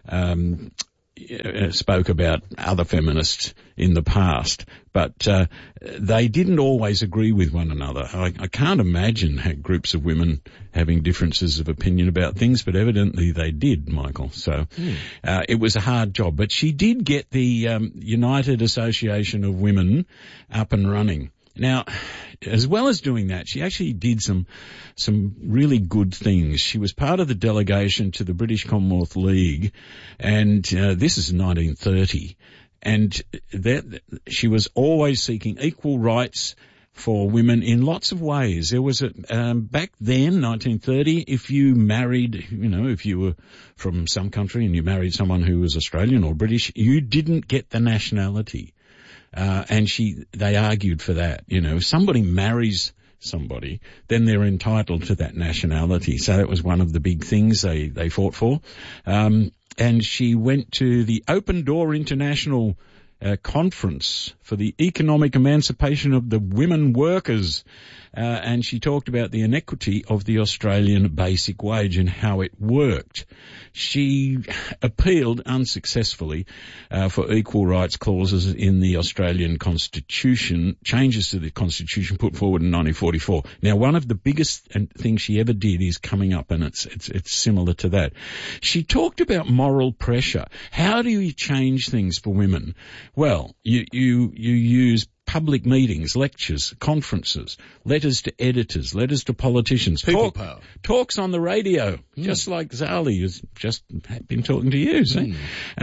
spoke about other feminists in the past, but they didn't always agree with one another. I can't imagine groups of women having differences of opinion about things, but evidently they did, Michael. So it was a hard job, but she did get the United Association of Women up and running. Now, as well as doing that, she actually did some really good things. She was part of the delegation to the British Commonwealth League, and this is 1930, and she was always seeking equal rights for women in lots of ways. There was back then, 1930, if you married, if you were from some country and you married someone who was Australian or British, you didn't get the nationality. And they argued for that. If somebody marries somebody, then they're entitled to that nationality. So that was one of the big things they fought for. And she went to the Open Door International Conference for the Economic Emancipation of the Women Workers. And she talked about the inequity of the Australian basic wage and how it worked. She appealed unsuccessfully for equal rights clauses in the Australian Constitution, changes to the Constitution put forward in 1944. Now, one of the biggest things she ever did is coming up, and it's similar to that. She talked about moral pressure. How do you change things for women? Well, you use public meetings, lectures, conferences, letters to editors, letters to politicians, talks on the radio, just like Zali has just been talking to you. See?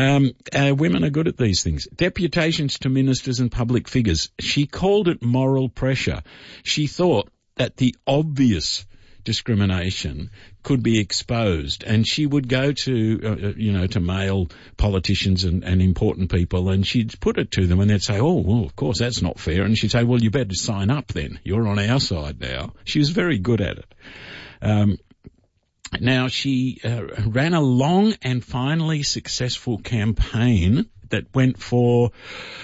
Women are good at these things. Deputations to ministers and public figures. She called it moral pressure. She thought that the obvious discrimination could be exposed, and she would go to to male politicians and important people, and she'd put it to them, and they'd say, oh, well, of course that's not fair, and she'd say, well, you better sign up then, you're on our side now. She was very good at it. Now she ran a long and finally successful campaign that went for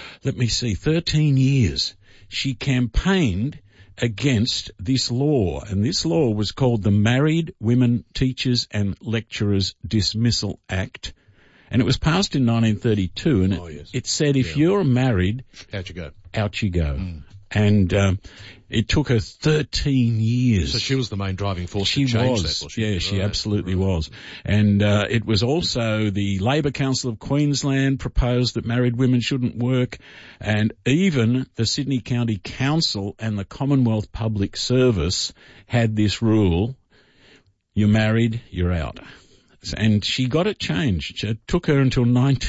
13 years. She campaigned against this law, and this law was called the Married Women Teachers and Lecturers Dismissal Act, and it was passed in 1932, and it said if you're married, out you go. And it took her 13 years. So she was the main driving force to change that, was she? Yeah, she absolutely was. And it was also the Labor Council of Queensland proposed that married women shouldn't work, and even the Sydney County Council and the Commonwealth Public Service had this rule: you're married, you're out. And she got it changed. It took her until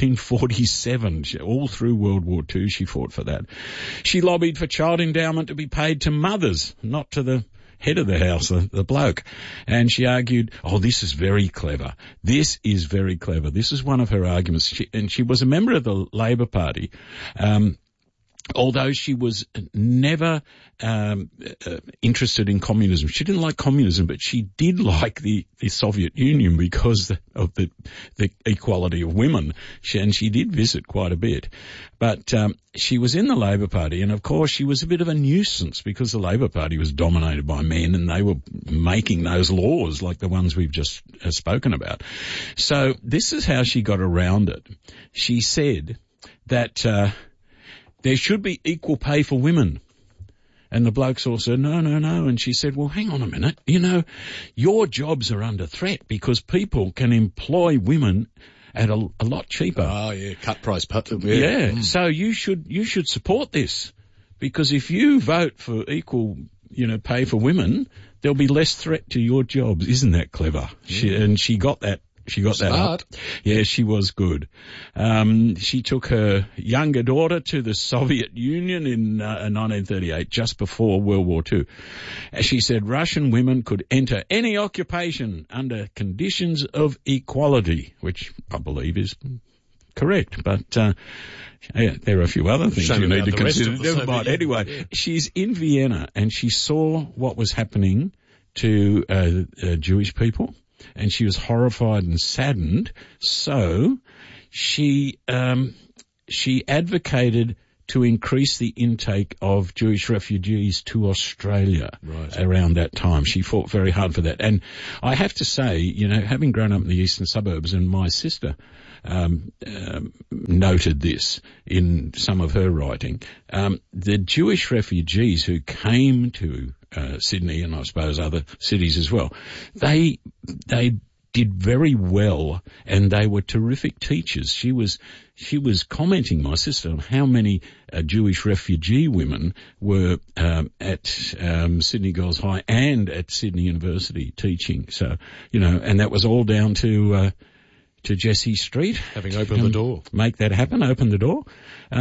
1947. All through World War II, she fought for that. She lobbied for child endowment to be paid to mothers, not to the head of the house, the bloke. And she argued, this is very clever. This is very clever. This is one of her arguments. She was a member of the Labor Party. Although she was never interested in communism. She didn't like communism, but she did like the Soviet Union because of the equality of women. She did visit quite a bit. But she was in the Labor Party, and of course she was a bit of a nuisance because the Labor Party was dominated by men, and they were making those laws like the ones we've just spoken about. So this is how she got around it. She said that there should be equal pay for women. And the blokes all said, no. And she said, well, hang on a minute. Your jobs are under threat because people can employ women at a lot cheaper. Oh, yeah, cut price. Yeah. So you should support this. because if you vote for equal, pay for women, there'll be less threat to your jobs. Isn't that clever? She got that. She got that up. Yeah, she was good. She took her younger daughter to the Soviet Union in 1938, just before World War II. As she said, Russian women could enter any occupation under conditions of equality, which I believe is correct. But there are a few other things you need to consider. Never mind. Anyway, she's in Vienna and she saw what was happening to Jewish people. And she was horrified and saddened. So she advocated to increase the intake of Jewish refugees to Australia around that time. She fought very hard for that. And I have to say, having grown up in the eastern suburbs, and my sister noted this in some of her writing, the Jewish refugees who came to Sydney and I suppose other cities as well, they did very well and they were terrific teachers. She was commenting, my sister, on how many Jewish refugee women were at Sydney Girls High and at Sydney University teaching. So, and that was all down to Jessie Street. Having opened the door. Make that happen, open the door.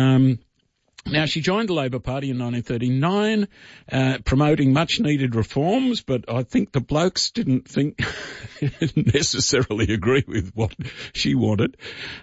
Now, she joined the Labor Party in 1939, promoting much-needed reforms, but I think the blokes didn't necessarily agree with what she wanted.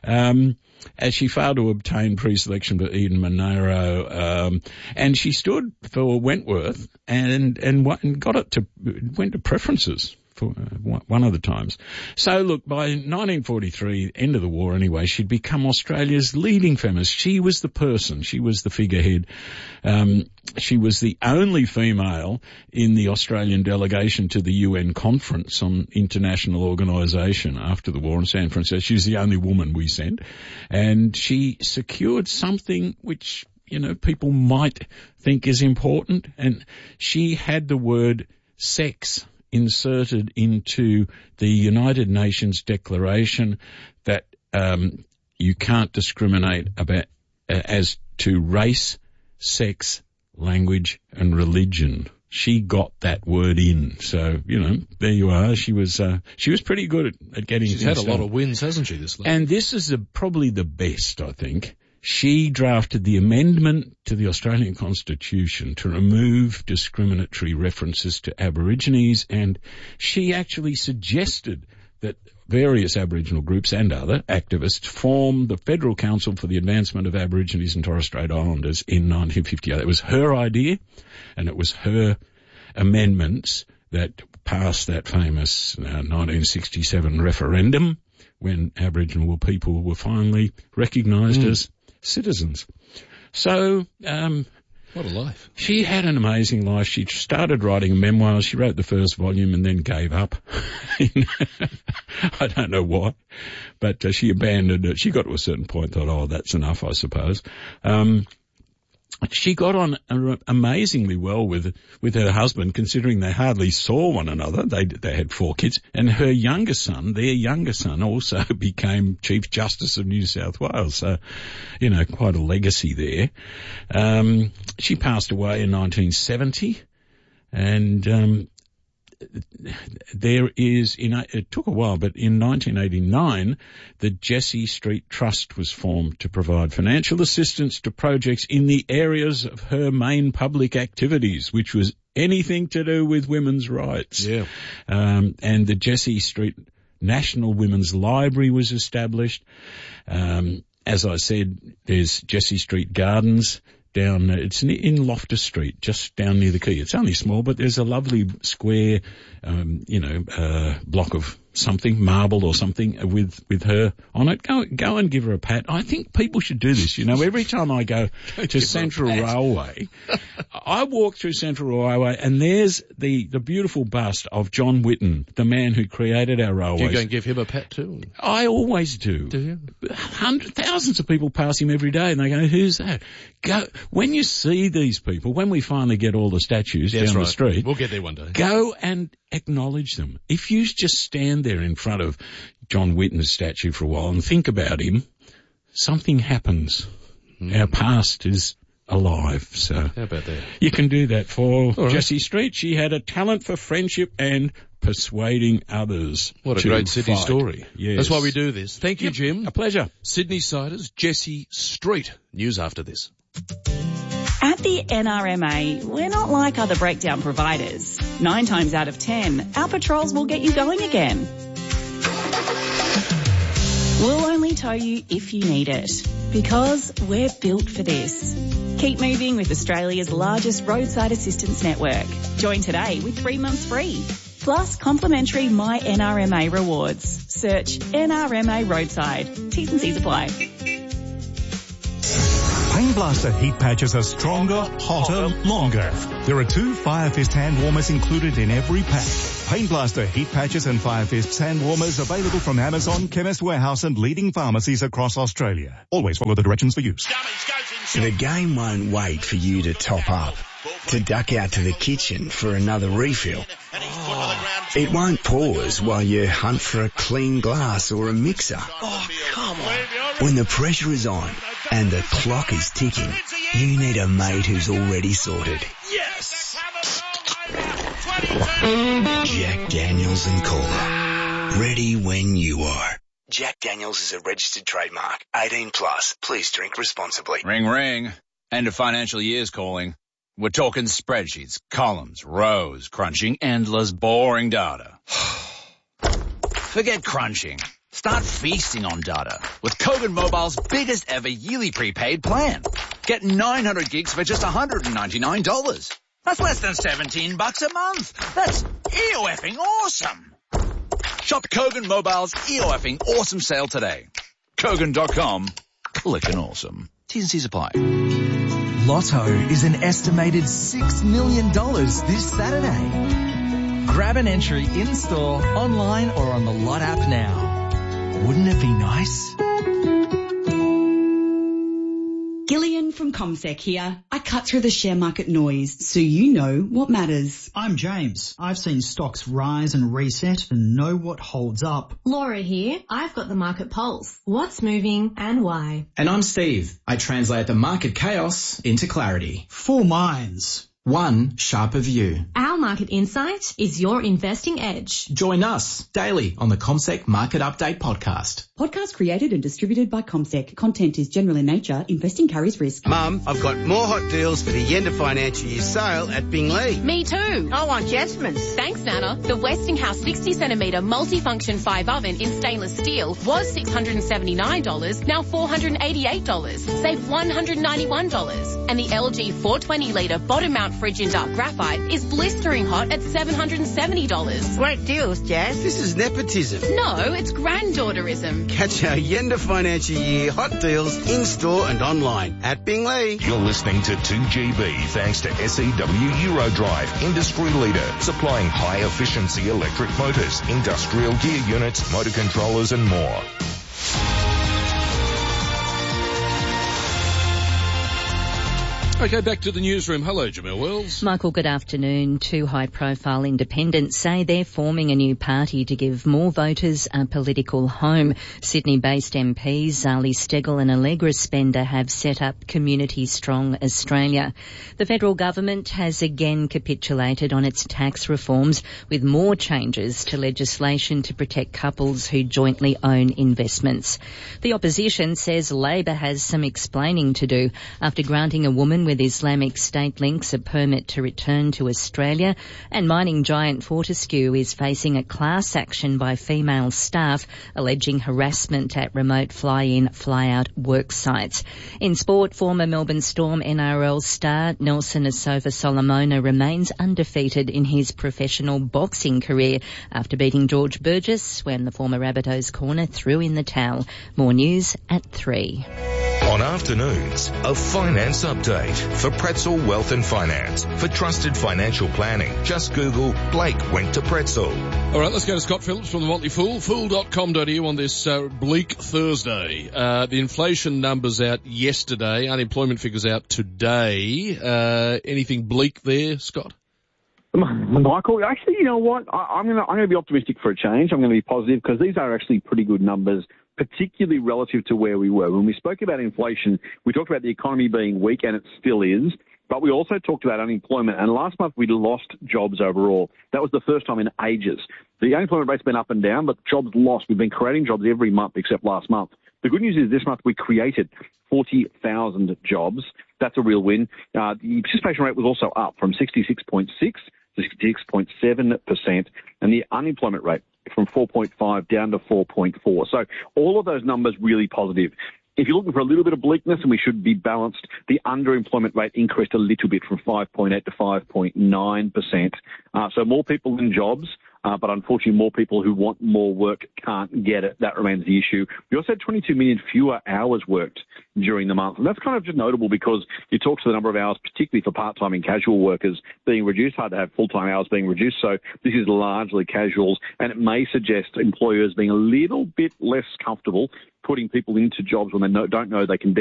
As she failed to obtain pre-selection for Eden Monaro, and she stood for Wentworth and went to preferences for one of the times. So look, by 1943, end of the war anyway, she'd become Australia's leading feminist. She was the person, she was the figurehead. She was the only female in the Australian delegation to the UN Conference on International Organisation after the war in San Francisco. She was the only woman we sent. And she secured something which, people might think is important. And she had the word sex inserted into the United Nations Declaration that you can't discriminate about as to race, sex, language and religion. She got that word in. So, there you are. She was pretty good at getting She's things had a lot of wins, hasn't she, this lady? And this is probably the best, I think. She drafted the amendment to the Australian Constitution to remove discriminatory references to Aborigines, and she actually suggested that various Aboriginal groups and other activists form the Federal Council for the Advancement of Aborigines and Torres Strait Islanders in 1958. It was her idea, and it was her amendments that passed that famous 1967 referendum when Aboriginal people were finally recognised as citizens. So, what a life. She had an amazing life. She started writing memoirs. She wrote the first volume and then gave up. I don't know why, but she abandoned it. She got to a certain point, thought, that's enough, I suppose. She got on amazingly well with her husband, considering they hardly saw one another. They had 4 kids, and their younger son also became Chief Justice of New South Wales. So, quite a legacy there. She passed away in 1970, and it took a while, but in 1989, the Jessie Street Trust was formed to provide financial assistance to projects in the areas of her main public activities, which was anything to do with women's rights. Yeah. And the Jessie Street National Women's Library was established. As I said, there's Jessie Street Gardens. It's in Loftus Street, just down near the quay. It's only small, but there's a lovely square, block of something, marble or something with her on it. Go and give her a pat. I think people should do this. Every time I go to Central Railway, I walk through Central Railway and there's the beautiful bust of John Whitten, the man who created our railways. Do you go and give him a pat too? I always do. Do you? Thousands of people pass him every day and they go, who's that? When you see these people, when we finally get all the statues down the street. We'll get there one day. Go and acknowledge them. If you just stand there in front of John Whitten's statue for a while and think about him, something happens. Our past is alive. So how about that? You can do that for right. Jessie Street. She had a talent for friendship and persuading others. What a great Sydney fight. story. Yes. That's why we do this. Thank you, Jim. A pleasure. Sydney Siders, Jessie Street. News after this. At the NRMA, we're not like other breakdown providers. 9 times out of 10, our patrols will get you going again. We'll only tow you if you need it, because we're built for this. Keep moving with Australia's largest roadside assistance network. Join today with 3 months free. Plus complimentary My NRMA rewards. Search NRMA Roadside. T's and C's apply. Pain Blaster heat patches are stronger, hotter, longer. There are 2 Fire Fist hand warmers included in every pack. Pain Blaster heat patches and Fire Fist hand warmers available from Amazon, Chemist Warehouse and leading pharmacies across Australia. Always follow the directions for use. The game won't wait for you to top up, to duck out to the kitchen for another refill. It won't pause while you hunt for a clean glass or a mixer. Oh, come on. When the pressure is on and the clock is ticking, you need a mate who's already sorted. Yes! Jack Daniels and Cola. Ready when you are. Jack Daniels is a registered trademark. 18 plus. Please drink responsibly. Ring, ring. End of financial year's calling. We're talking spreadsheets, columns, rows, crunching endless, boring data. Forget crunching. Start feasting on data with Kogan Mobile's biggest ever yearly prepaid plan. Get 900 gigs for just $199. That's less than $17 a month. That's EOFing awesome. Shop Kogan Mobile's EOFing awesome sale today. Kogan.com. Clickin' awesome. T's and C's apply. Lotto is an estimated $6 million this Saturday. Grab an entry in-store, online or on the Lot app now. Wouldn't it be nice? Gillian from CommSec here. I cut through the share market noise so you know what matters. I'm James. I've seen stocks rise and reset and know what holds up. Laura here. I've got the market pulse. What's moving and why? And I'm Steve. I translate the market chaos into clarity. 4 minds. One sharper view. Our market insight is your investing edge. Join us daily on the CommSec Market Update podcast. Podcast created and distributed by CommSec. Content is general in nature. Investing carries risk. Mum, I've got more hot deals for the end of financial year sale at Bingley. Me too. I want Jasmine's. Thanks, Nana. The Westinghouse 60cm multifunction 5 oven in stainless steel was $679, now $488. Save $191. And the LG 420 litre bottom mount fridge in dark graphite is blistering hot at $770. Great deals, Jazz. This is nepotism. No, it's granddaughterism. Catch our end of financial year hot deals in-store and online at Bingley. You're listening to 2GB thanks to SEW Eurodrive, industry leader, supplying high-efficiency electric motors, industrial gear units, motor controllers and more. Okay, back to the newsroom. Hello, Jamel Wells. Michael, good afternoon. 2 high-profile independents say they're forming a new party to give more voters a political home. Sydney-based MPs Zali Steggall and Allegra Spender have set up Community Strong Australia. The federal government has again capitulated on its tax reforms with more changes to legislation to protect couples who jointly own investments. The opposition says Labor has some explaining to do after granting a woman with Islamic State links a permit to return to Australia, and mining giant Fortescue is facing a class action by female staff alleging harassment at remote fly-in, fly-out work sites. In sport, former Melbourne Storm NRL star Nelson Asofa Solomona remains undefeated in his professional boxing career after beating George Burgess when the former Rabbitohs corner threw in the towel. More news at 3. On afternoons, a finance update for Pretzel Wealth and Finance. For trusted financial planning, just Google Blake went to Pretzel. All right, let's go to Scott Phillips from the Motley Fool, fool.com.au on this bleak Thursday. The inflation numbers out yesterday, unemployment figures out today. Anything bleak there, Scott? Michael, actually, you know what? I'm going to be optimistic for a change. I'm going to be positive because these are actually pretty good numbers particularly relative to where we were. When we spoke about inflation, we talked about the economy being weak, and it still is. But we also talked about unemployment, and last month we lost jobs overall. That was the first time in ages. The unemployment rate's been up and down, but jobs lost. We've been creating jobs every month except last month. The good news is this month we created 40,000 jobs. That's a real win. The participation rate was also up from 66.6 to 66.7%, and the unemployment rate from 4.5 down to 4.4. So all of those numbers really positive. If you're looking for a little bit of bleakness, and we should be balanced, the underemployment rate increased a little bit from 5.8 to 5.9%. So more people in jobs, but unfortunately more people who want more work can't get it. That remains the issue. We also had 22 million fewer hours worked during the month. And that's kind of just notable because you talk to the number of hours, particularly for part-time and casual workers, being reduced. Hard to have full-time hours being reduced. So this is largely casuals, and it may suggest employers being a little bit less comfortable putting people into jobs when they don't know they can